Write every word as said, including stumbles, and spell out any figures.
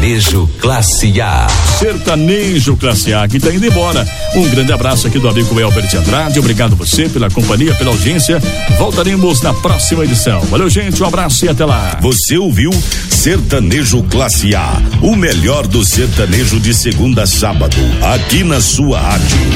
Sertanejo Classe A. Sertanejo Classe A, que tá indo embora. Um grande abraço aqui do amigo Elbert Andrade. Obrigado você pela companhia, pela audiência. Voltaremos na próxima edição. Valeu, gente. Um abraço e até lá. Você ouviu Sertanejo Classe A, o melhor do sertanejo de segunda a sábado, aqui na sua rádio.